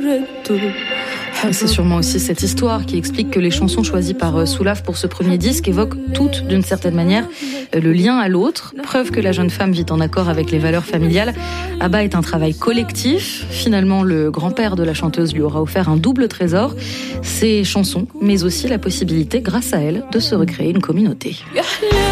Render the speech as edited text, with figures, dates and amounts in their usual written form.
C'est sûrement aussi cette histoire qui explique que les chansons choisies par Soulaf pour ce premier disque évoquent toutes, d'une certaine manière, le lien à l'autre, preuve que la jeune femme vit en accord avec les valeurs familiales. Abba est un travail collectif. Finalement, le grand-père de la chanteuse lui aura offert un double trésor, ses chansons, mais aussi la possibilité, grâce à elle, de se recréer une communauté.